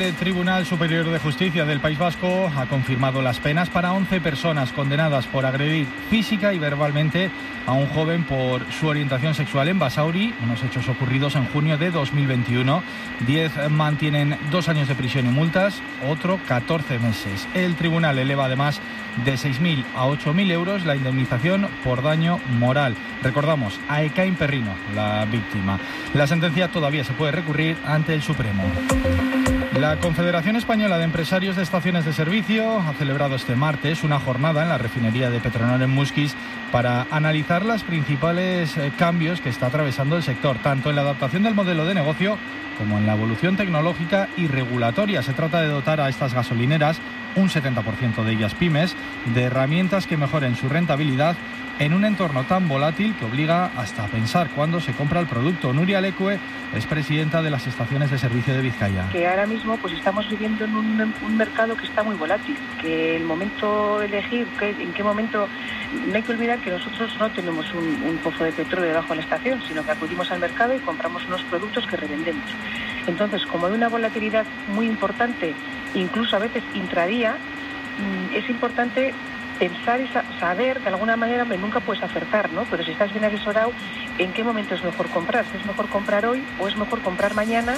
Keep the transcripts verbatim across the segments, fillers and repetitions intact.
El Tribunal Superior de Justicia del País Vasco ha confirmado las penas para once personas condenadas por agredir física y verbalmente a un joven por su orientación sexual en Basauri, unos hechos ocurridos en junio de dos mil veintiuno. Diez mantienen dos años de prisión y multas, otro catorce meses. El tribunal eleva además de seis mil a ocho mil euros la indemnización por daño moral. Recordamos, a Ekain Perrino, la víctima. La sentencia todavía se puede recurrir ante el Supremo. La Confederación Española de Empresarios de Estaciones de Servicio ha celebrado este martes una jornada en la refinería de Petronor en Musquis para analizar los principales cambios que está atravesando el sector, tanto en la adaptación del modelo de negocio como en la evolución tecnológica y regulatoria. Se trata de dotar a estas gasolineras, un setenta por ciento de ellas pymes, de herramientas que mejoren su rentabilidad en un entorno tan volátil que obliga hasta a pensar cuándo se compra el producto. Nuria Lecue es presidenta de las estaciones de servicio de Vizcaya. Que ahora mismo pues estamos viviendo en un, un mercado que está muy volátil, que el momento de elegir, que, en qué momento, no hay que olvidar que nosotros no tenemos un, un pozo de petróleo debajo de la estación, sino que acudimos al mercado y compramos unos productos que revendemos. Entonces, como hay una volatilidad muy importante, incluso a veces intradía, es importante pensar y saber, de alguna manera, hombre, nunca puedes acertar, ¿no? Pero si estás bien asesorado, ¿en qué momento es mejor comprar? ¿Es mejor comprar hoy o es mejor comprar mañana?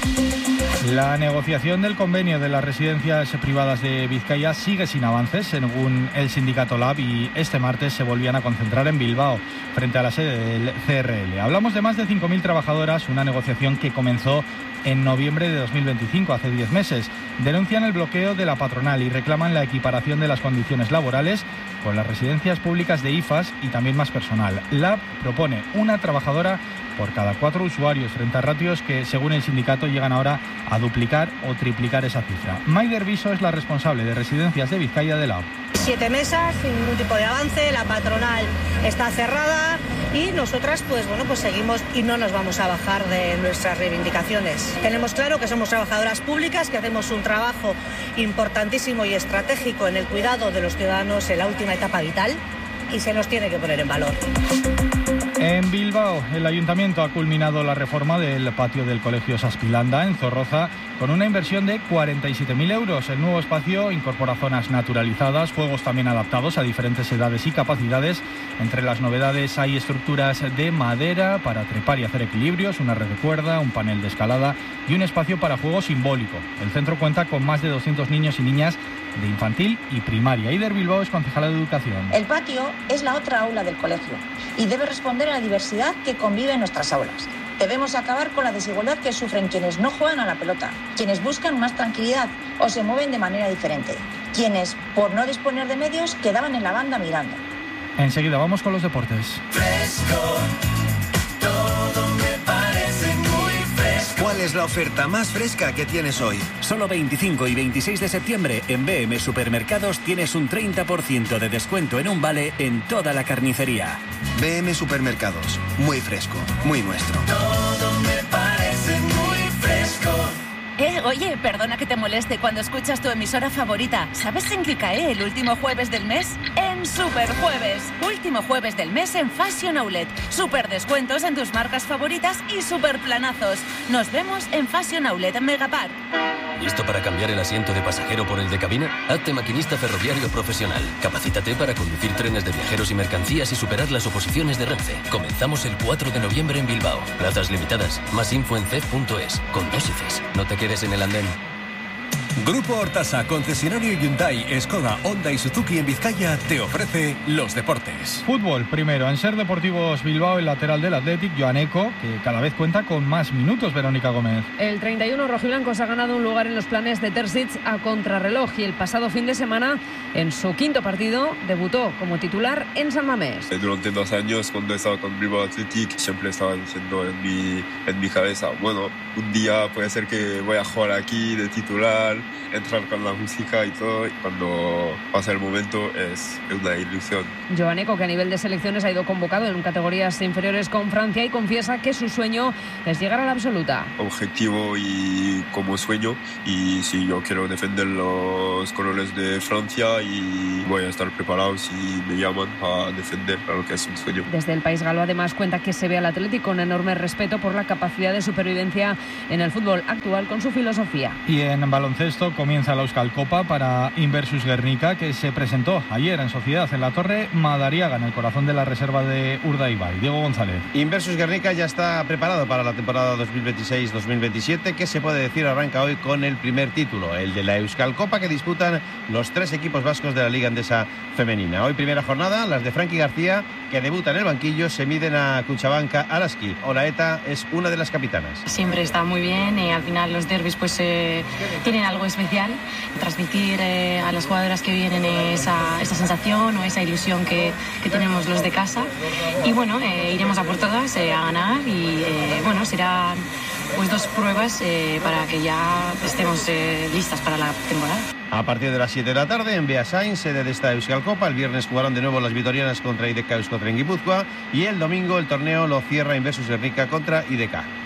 La negociación del convenio de las residencias privadas de Vizcaya sigue sin avances, según el sindicato Lab, y este martes se volvían a concentrar en Bilbao, frente a la sede del C R L. Hablamos de más de cinco mil trabajadoras, una negociación que comenzó en noviembre de dos mil veinticinco, hace diez meses. Denuncian el bloqueo de la patronal y reclaman la equiparación de las condiciones laborales con las residencias públicas de I F A S y también más personal. Lab propone una trabajadora por cada cuatro usuarios, frente a ratios que, según el sindicato, llegan ahora a duplicar o triplicar esa cifra. Maider Viso es la responsable de residencias de Vizcaya de Lab. Siete mesas, sin ningún tipo de avance, la patronal está cerrada y nosotras pues bueno pues seguimos y no nos vamos a bajar de nuestras reivindicaciones. Tenemos claro que somos trabajadoras públicas, que hacemos un trabajo importantísimo y estratégico en el cuidado de los ciudadanos en la última etapa vital y se nos tiene que poner en valor. En Bilbao, el ayuntamiento ha culminado la reforma del patio del Colegio Saspilanda, en Zorroza, con una inversión de cuarenta y siete mil euros. El nuevo espacio incorpora zonas naturalizadas, juegos también adaptados a diferentes edades y capacidades. Entre las novedades hay estructuras de madera para trepar y hacer equilibrios, una red de cuerda, un panel de escalada y un espacio para juego simbólico. El centro cuenta con más de doscientos niños y niñas de infantil y primaria. Eider Bilbao es concejala de Educación. El patio es la otra aula del colegio y debe responder a la diversidad que convive en nuestras aulas. Debemos acabar con la desigualdad que sufren quienes no juegan a la pelota, quienes buscan más tranquilidad o se mueven de manera diferente, quienes, por no disponer de medios, quedaban en la banda mirando. Enseguida vamos con los deportes. Fresco, todo me parece muy fresco. ¿Cuál es la oferta más fresca que tienes hoy? Solo veinticinco y veintiséis de septiembre en B M Supermercados tienes un treinta por ciento de descuento en un vale en toda la carnicería. B M Supermercados, muy fresco, muy nuestro. Todo me parece muy fresco. Eh, oye, perdona que te moleste cuando escuchas tu emisora favorita. ¿Sabes en qué cae el último jueves del mes? En Super Jueves. Último jueves del mes en Fashion Outlet. Super descuentos en tus marcas favoritas y super planazos. Nos vemos en Fashion Outlet en Megapark. ¿Listo para cambiar el asiento de pasajero por el de cabina? Hazte maquinista ferroviario profesional. Capacítate para conducir trenes de viajeros y mercancías y superar las oposiciones de Renfe. Comenzamos el cuatro de noviembre en Bilbao. Plazas limitadas. Más info en cef punto es. Con dos Fs. No te quedes en el andén. Grupo Hortasa, concesionario Hyundai, Skoda, Honda y Suzuki en Vizcaya, te ofrece los deportes. Fútbol, primero. En Ser Deportivos Bilbao, el lateral del Athletic, Joan Eco, que cada vez cuenta con más minutos, Verónica Gómez. El treinta y uno rojiblancos ha ganado un lugar en los planes de Terzic a contrarreloj y el pasado fin de semana, en su quinto partido, debutó como titular en San Mamés. Durante dos años, cuando estaba con Bilbao Athletic, siempre estaba diciendo en mi, en mi cabeza, bueno, un día puede ser que voy a jugar aquí de titular. entrar con la música y todo. Y cuando pasa el momento es una ilusión. Joaneco, que a nivel de selecciones ha ido convocado en categorías inferiores con Francia y confiesa que su sueño es llegar a la absoluta. Objetivo y como sueño, y si yo quiero defender los colores de Francia y voy a estar preparado si me llaman a defender, claro que es un sueño. Desde el país galo además cuenta que se ve al Atlético con enorme respeto por la capacidad de supervivencia en el fútbol actual con su filosofía. Y en baloncesto comienza la Euskal Copa para Inversus Guernica, que se presentó ayer en Sociedad en la Torre Madariaga, en el corazón de la reserva de Urdaibai. Diego González. Inversus Guernica ya está preparado para la temporada dos mil veintiséis dos mil veintisiete, que se puede decir arranca hoy con el primer título, el de la Euskal Copa, que disputan los tres equipos vascos de la Liga Endesa Femenina. Hoy primera jornada, las de Frankie García, que debuta en el banquillo, se miden a Cuchabanca Araski. Olaeta es una de las capitanas. Siempre está muy bien y al final los derbis pues eh, tienen algo especial. Transmitir eh, a las jugadoras que vienen esa, esa sensación o esa ilusión que, que tenemos los de casa. Y bueno, eh, iremos a por todas eh, a ganar y eh, bueno, será pues dos pruebas eh, para que ya estemos eh, listas para la temporada. A partir de las siete de la tarde en Beasain, sede de esta Euskal Copa. El viernes jugarán de nuevo las vitorianas contra I D K Euskotren Guipúzcoa y el domingo el torneo lo cierra Inversus Guernica contra I D K.